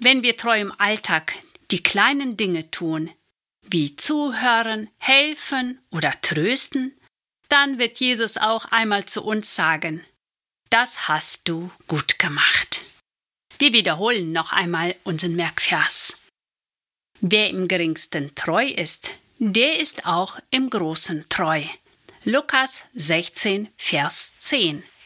Wenn wir treu im Alltag die kleinen Dinge tun, wie zuhören, helfen oder trösten, dann wird Jesus auch einmal zu uns sagen: Das hast du gut gemacht. Wir wiederholen noch einmal unseren Merkvers. Wer im Geringsten treu ist, der ist auch im Großen treu. Lukas 16, Vers 10.